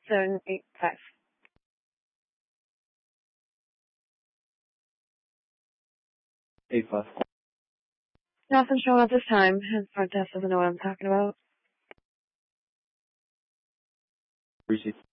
785. Nothing showing at this time. His front desk doesn't know what I'm talking about. Receive.